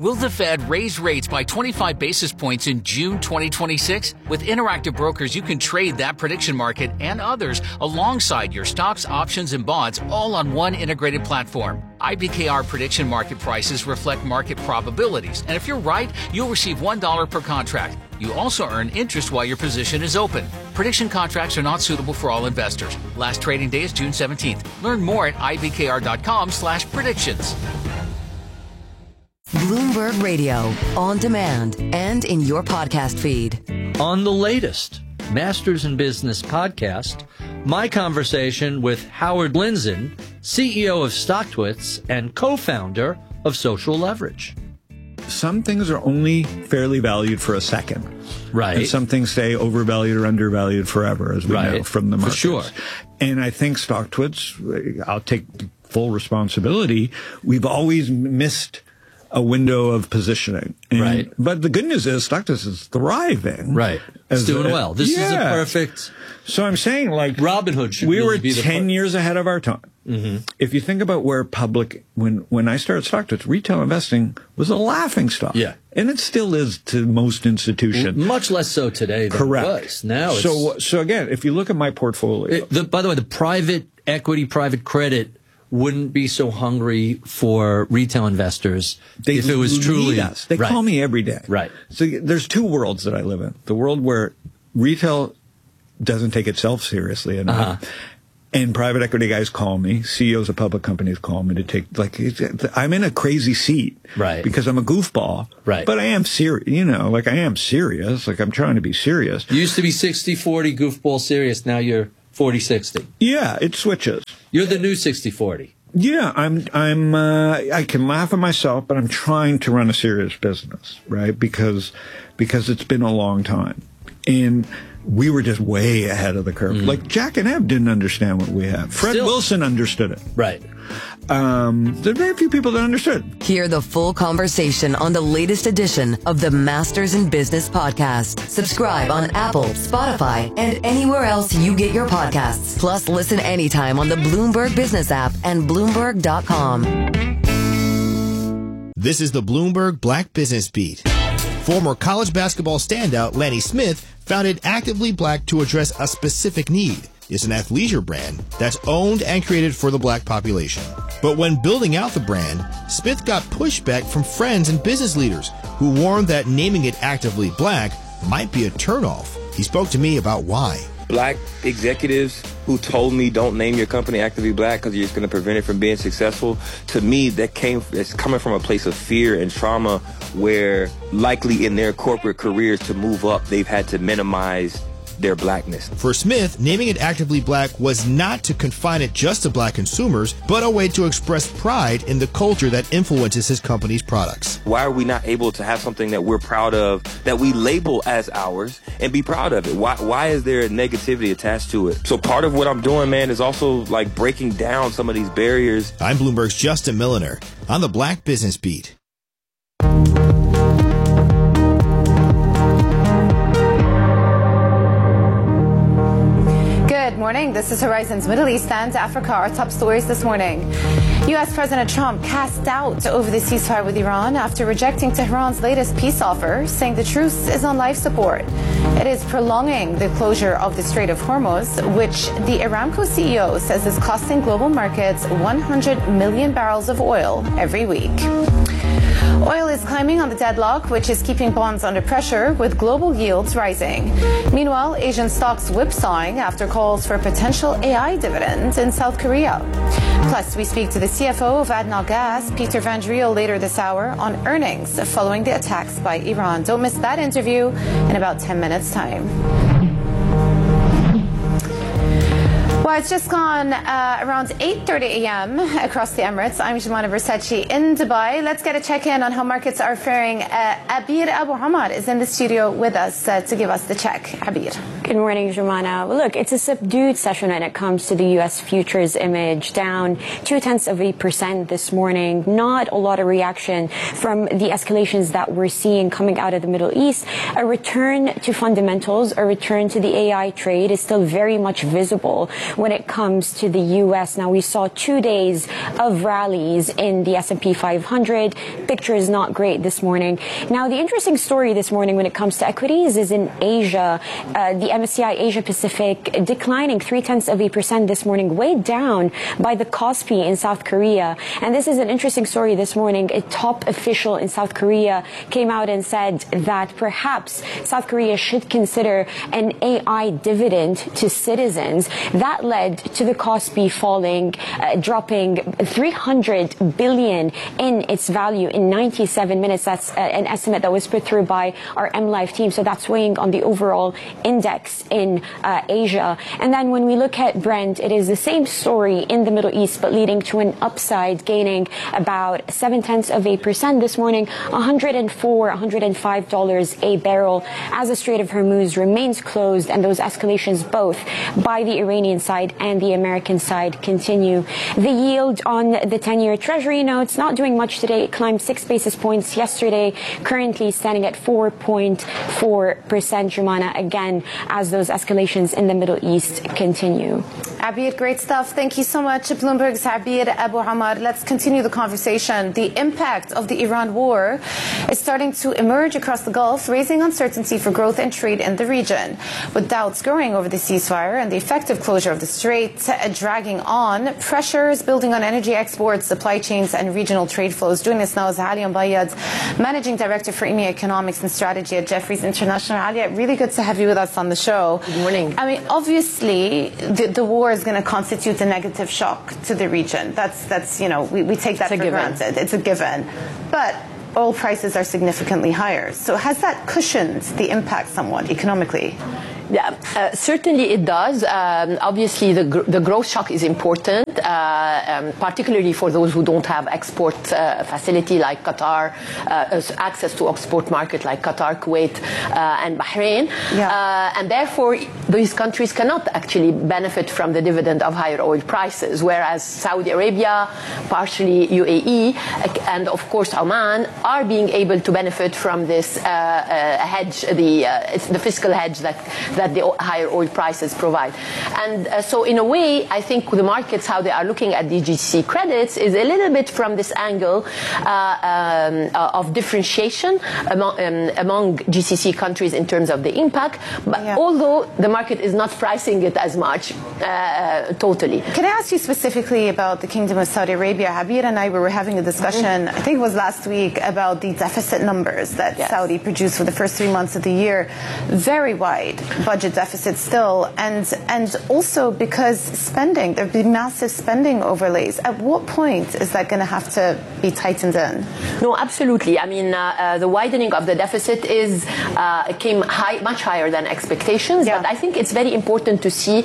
Will the Fed raise rates by 25 basis points in June 2026? With Interactive Brokers, you can trade that prediction market and others alongside your stocks, options, and bonds all on one integrated platform. IBKR prediction market prices reflect market probabilities, and if you're right, you'll receive $1 per contract. You also earn interest while your position is open. Prediction contracts are not suitable for all investors. Last trading day is June 17th. Learn more at ibkr.com/predictions. Bloomberg Radio, on demand and in your podcast feed. On the latest Masters in Business podcast, my conversation with Howard Lindzen, CEO of StockTwits and co-founder of Social Leverage. Some things are only fairly valued for a second. Right. And some things stay overvalued or undervalued forever, as we know from the markets. For sure. And I think StockTwits, I'll take full responsibility, we've always missed a window of positioning. And, but the good news is StockTwits is thriving. Right. It's doing well. This is a perfect... So I'm saying, like, Robinhood should we really were be 10 years ahead of our time. Mm-hmm. If you think about where public, when I started StockTwits, retail investing was a laughing stock. Yeah. And it still is to most institutions. Much less so today than Correct. it was. Now it's... So again, if you look at my portfolio... by the way, the private equity, private credit wouldn't be so hungry for retail investors if it was truly... us. They call me every day. Right. So there's two worlds that I live in. The world where retail doesn't take itself seriously enough. And private equity guys call me, CEOs of public companies call me to take, like, I'm in a crazy seat. Right. Because I'm a goofball. Right. But I am serious, I am serious. Like, I'm trying to be serious. You used to be 60-40 goofball serious. Now you're 40-60. Yeah, it switches. You're the new 60-40. Yeah, I can laugh at myself, but I'm trying to run a serious business, right? Because it's been a long time. And we were just way ahead of the curve. Like, Jack and Ebb didn't understand what we have. Fred Wilson understood it. Right. There are very few people that understood. Hear the full conversation on the latest edition of the Masters in Business podcast. Subscribe on Apple, Spotify, and anywhere else you get your podcasts. Plus, listen anytime on the Bloomberg Business app and Bloomberg.com. This is the Bloomberg Black Business Beat. Former college basketball standout Lanny Smith founded Actively Black to address a specific need. It's an athleisure brand that's owned and created for the black population. But when building out the brand, Smith got pushback from friends and business leaders who warned that naming it Actively Black might be a turnoff. He spoke to me about why. Black executives who told me don't name your company Actively Black because you're just going to prevent it from being successful. To me, it's coming from a place of fear and trauma where likely in their corporate careers to move up, they've had to minimize their blackness. For Smith, naming it Actively Black was not to confine it just to black consumers, but a way to express pride in the culture that influences his company's products. Why are we not able to have something that we're proud of, that we label as ours, and be proud of it? Why is there a negativity attached to it? So part of what I'm doing, man, is also like breaking down some of these barriers. I'm Bloomberg's Justin Milliner on the Black Business Beat. Good morning. This is Horizon's Middle East and Africa. Our top stories this morning. U.S. President Trump cast doubt over the ceasefire with Iran after rejecting Tehran's latest peace offer, saying the truce is on life support. It is prolonging the closure of the Strait of Hormuz, which the Aramco CEO says is costing global markets 100 million barrels of oil every week. Oil is climbing on the deadlock, which is keeping bonds under pressure, with global yields rising. Meanwhile, Asian stocks whipsawing after calls for potential AI dividends in South Korea. Plus, we speak to the CFO of ADNOC Gas, Peter Van Driel, later this hour on earnings following the attacks by Iran. Don't miss that interview in about 10 minutes' time. Well, it's just gone around 8:30 a.m. across the Emirates. I'm Jumana Versace in Dubai. Let's get a check-in on how markets are faring. Abir Abu Hamad is in the studio with us to give us the check. Abir. Good morning, Jumana. Well, look, it's a subdued session when it comes to the U.S. futures image, down 0.2% this morning. Not a lot of reaction from the escalations that we're seeing coming out of the Middle East. A return to fundamentals, a return to the AI trade is still very much visible, when it comes to the U.S. Now, we saw 2 days of rallies in the S&P 500. Picture is not great this morning. Now, the interesting story this morning when it comes to equities is in Asia. The MSCI Asia Pacific declining 0.3% this morning, weighed down by the Kospi in South Korea. And this is an interesting story this morning. A top official in South Korea came out and said that perhaps South Korea should consider an AI dividend to citizens. That led to the Kospi falling, dropping 300 billion in its value in 97 minutes. That's an estimate that was put through by our MLive team. So that's weighing on the overall index in Asia. And then when we look at Brent, it is the same story in the Middle East, but leading to an upside, gaining about 0.7% this morning, $105 a barrel, as the Strait of Hormuz remains closed, and those escalations both by the Iranian side and the American side continue. The yield on the 10-year Treasury notes not doing much today. It climbed 6 basis points yesterday, currently standing at 4.4%, Jumana, again, as those escalations in the Middle East continue. Abir, great stuff. Thank you so much, Bloomberg's Abir Abu Amar. Let's continue the conversation. The impact of the Iran war is starting to emerge across the Gulf, raising uncertainty for growth and trade in the region. With doubts growing over the ceasefire and the effective closure of the strait dragging on, pressures building on energy exports, supply chains, and regional trade flows. Joining us now is Alia Mbayad, Managing Director for EMEA Economics and Strategy at Jefferies International. Alia, really good to have you with us on the show. Good morning. I mean, obviously, the war is going to constitute a negative shock to the region. That's you know, we take that for granted. It's a given. But oil prices are significantly higher. So has that cushioned the impact somewhat economically? Yeah, certainly it does. Obviously, the growth shock is important, particularly for those who don't have export facility like Qatar, access to export market like Qatar, Kuwait, and Bahrain. Yeah. And therefore, these countries cannot actually benefit from the dividend of higher oil prices, whereas Saudi Arabia, partially UAE, and of course Oman are being able to benefit from this hedge, the fiscal hedge that the higher oil prices provide. And so in a way, I think the markets, how they are looking at the GCC credits is a little bit from this angle of differentiation among GCC countries in terms of the impact, but although the market is not pricing it as much totally. Can I ask you specifically about the Kingdom of Saudi Arabia? Abir and I were having a discussion, I think it was last week, about the deficit numbers that Saudi produced for the first 3 months of the year. Very wide budget deficit still, and also because spending, there have been massive spending overlays. At what point is that going to have to be tightened in? No, absolutely. I mean, the widening of the deficit came much higher than expectations, but I think it's very important to see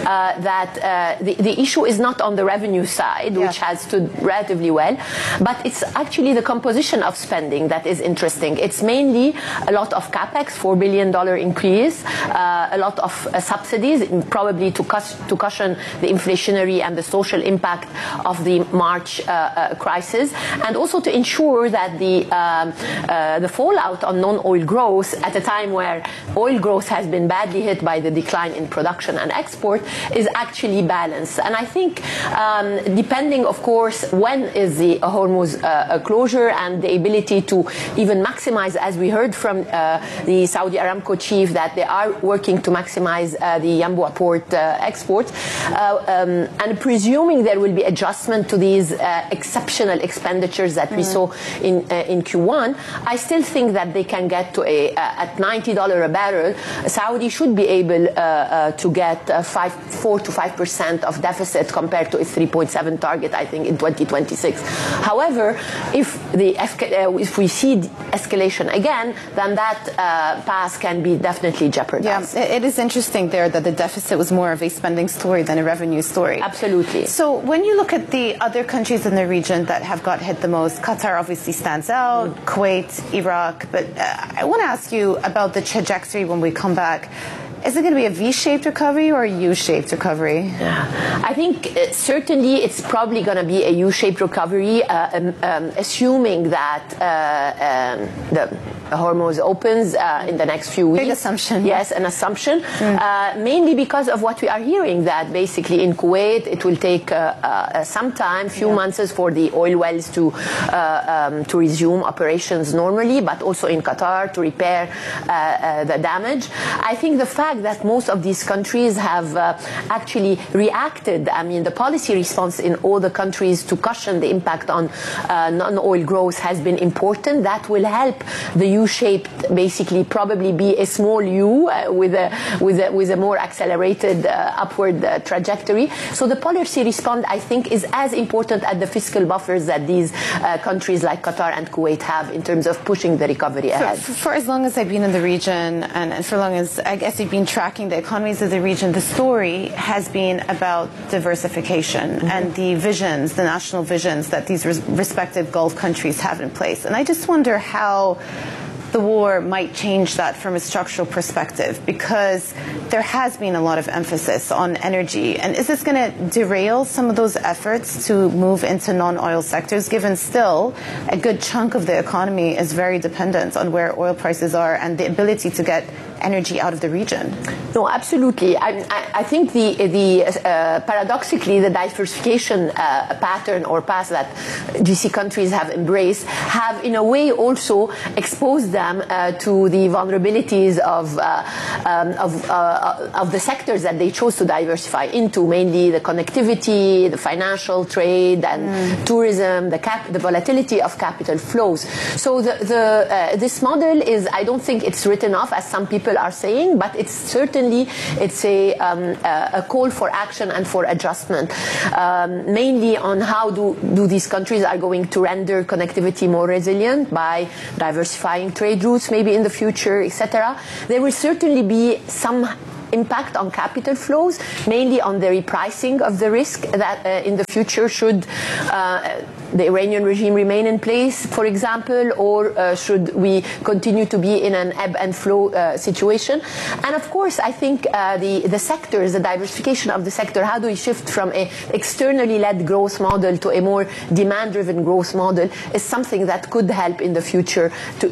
that the issue is not on the revenue side, which has stood relatively well, but it's actually the composition of spending that is interesting. It's mainly a lot of capex, $4 billion increase, a lot of subsidies, probably to cushion the inflationary and the social impact of the March crisis, and also to ensure that the fallout on non-oil growth at a time where oil growth has been badly hit by the decline in production and export is actually balanced. And I think depending, of course, when is the Hormuz closure and the ability to even maximize, as we heard from the Saudi Aramco chief, that they are working to maximize the Yanbu port exports, and presuming there will be adjustment to these exceptional expenditures that we saw in Q1, I still think that they can get to at $90 a barrel, Saudi should be able to get 4 to 5% of deficit compared to its 3.7 target, I think, in 2026. However, if we see escalation again, then that path can be definitely jeopardized. Yeah, it is interesting there that the deficit was more of a spending story than a revenue story. Absolutely. So when you look at the other countries in the region that have got hit the most, Qatar obviously stands out, Kuwait, Iraq, but I want to ask you about the trajectory when we come back. Is it going to be a V-shaped recovery or a U-shaped recovery? Yeah. I think certainly it's probably going to be a U-shaped recovery, assuming that the Hormuz opens in the next few weeks. Big assumption. Yes, an assumption. Mainly because of what we are hearing, that basically in Kuwait it will take some time, few months for the oil wells to resume operations normally, but also in Qatar to repair the damage. I think the fact that most of these countries have actually reacted, I mean, the policy response in all the countries to cushion the impact on non-oil growth has been important. That will help the U-shaped basically probably be a small U with a more accelerated upward trajectory. So the policy response, I think, is as important as the fiscal buffers that these countries like Qatar and Kuwait have in terms of pushing the recovery ahead. For as long as I've been in the region, and for long as I guess you've been tracking the economies of the region, the story has been about diversification and the visions, the national visions that these respective Gulf countries have in place. And I just wonder how the war might change that from a structural perspective, because there has been a lot of emphasis on energy. And is this going to derail some of those efforts to move into non-oil sectors, given still a good chunk of the economy is very dependent on where oil prices are and the ability to get energy out of the region? No, absolutely. I think paradoxically, the diversification pattern or path that GC countries have embraced have in a way also exposed them to the vulnerabilities of the sectors that they chose to diversify into, mainly the connectivity, the financial trade and tourism, the volatility of capital flows. So this model is, I don't think it's written off as some people are saying, but it's certainly a call for action and for adjustment, mainly on how do these countries are going to render connectivity more resilient by diversifying trade routes maybe in the future, etc. There will certainly be some impact on capital flows, mainly on the repricing of the risk that in the future should the Iranian regime remain in place, for example, or should we continue to be in an ebb and flow situation. And of course, I think the sectors, the diversification of the sector, how do we shift from an externally led growth model to a more demand-driven growth model is something that could help in the future to,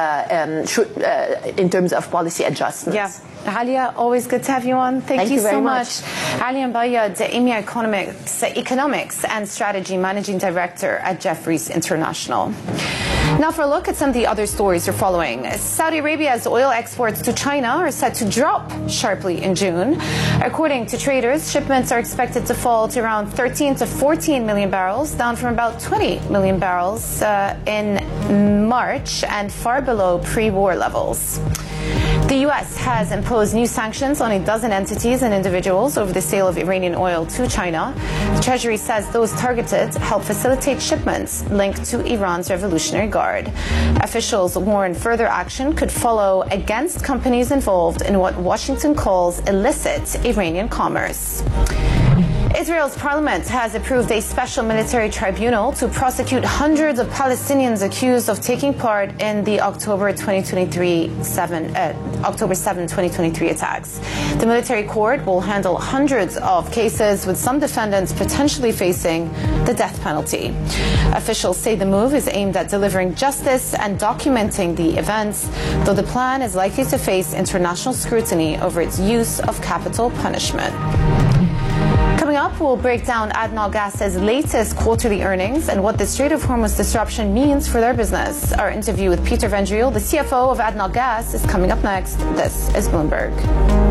in terms of policy adjustments. Yeah. Alia, always good to have you on. Thank you so much. Alia Mbayad, EMEA Economics and Strategy Managing Director at Jefferies International. Now for a look at some of the other stories you're following. Saudi Arabia's oil exports to China are set to drop sharply in June. According to traders, shipments are expected to fall to around 13 to 14 million barrels, down from about 20 million barrels in March and far below pre-war levels. The U.S. has imposed new sanctions on a dozen entities and individuals over the sale of Iranian oil to China. The Treasury says those targeted help facilitate shipments linked to Iran's Revolutionary Guard. Officials warn further action could follow against companies involved in what Washington calls illicit Iranian commerce. Israel's parliament has approved a special military tribunal to prosecute hundreds of Palestinians accused of taking part in the October 7, 2023 attacks. The military court will handle hundreds of cases, with some defendants potentially facing the death penalty. Officials say the move is aimed at delivering justice and documenting the events, though the plan is likely to face international scrutiny over its use of capital punishment. Coming up, we'll break down ADNOC Gas's latest quarterly earnings and what the Strait of Hormuz disruption means for their business. Our interview with Peter Vendriel, the CFO of ADNOC Gas, is coming up next. This is Bloomberg.